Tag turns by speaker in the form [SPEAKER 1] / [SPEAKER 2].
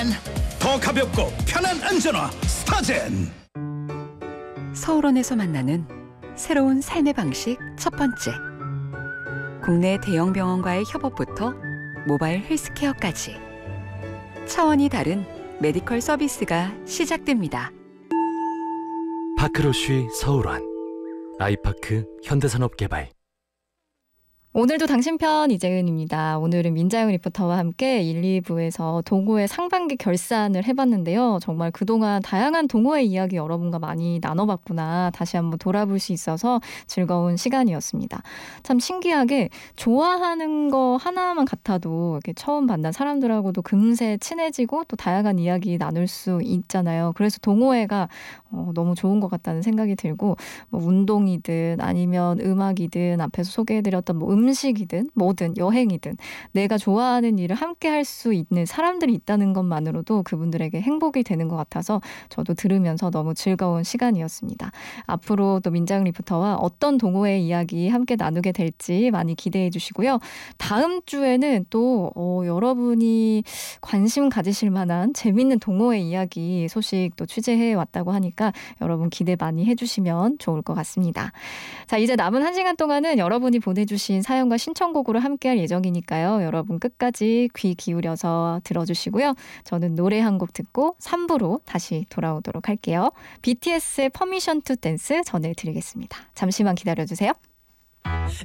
[SPEAKER 1] 더 가볍고 편한 안전화 스타젠.
[SPEAKER 2] 서울원에서 만나는 새로운 삶의 방식 첫 번째. 국내 대형 병원과의 협업부터 모바일 헬스케어까지 차원이 다른 메디컬 서비스가 시작됩니다.
[SPEAKER 3] 파크로쉬 서울원, 아이파크 현대산업개발.
[SPEAKER 4] 오늘도 당신 편 이재은입니다. 오늘은 민자영 리포터와 함께 1, 2부에서 동호회 상반기 결산을 해봤는데요. 정말 그동안 다양한 동호회 이야기 여러분과 많이 나눠봤구나. 다시 한번 돌아볼 수 있어서 즐거운 시간이었습니다. 참 신기하게 좋아하는 거 하나만 같아도 이렇게 처음 만난 사람들하고도 금세 친해지고 또 다양한 이야기 나눌 수 있잖아요. 그래서 동호회가 너무 좋은 것 같다는 생각이 들고 뭐 운동이든 아니면 음악이든 앞에서 소개해드렸던 뭐 음식이든 뭐든 여행이든 내가 좋아하는 일을 함께 할 수 있는 사람들이 있다는 것만으로도 그분들에게 행복이 되는 것 같아서 저도 들으면서 너무 즐거운 시간이었습니다. 앞으로 또 민장 리포터와 어떤 동호회 이야기 함께 나누게 될지 많이 기대해 주시고요. 다음 주에는 또 여러분이 관심 가지실 만한 재밌는 동호회 이야기 소식 또 취재해 왔다고 하니까 여러분 기대 많이 해주시면 좋을 것 같습니다. 자, 이제 남은 1시간 동안은 여러분이 보내주신 사연과 신청곡으로 함께할 예정이니까요. 여러분 끝까지 귀 기울여서 들어주시고요. 저는 노래 한 곡 듣고 3부로 다시 돌아오도록 할게요. BTS의 퍼미션 투 댄스 전해드리겠습니다. 잠시만 기다려주세요.